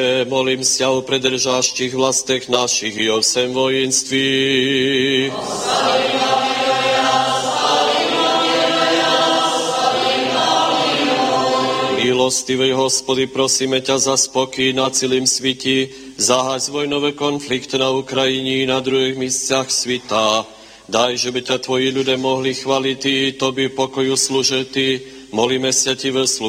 Molím ся o predržáštich vlastech našich i o všem vojenství. Milostivý Hospody, prosíme ťa za spokoj na celém svete, zaháď vojnové konflikty na Ukrajině i na druhých místech světa. Daj, že by ťa tvoji ľudia mohli chváliť, Tobě pokoju služiti. Molíme sa ti ve službe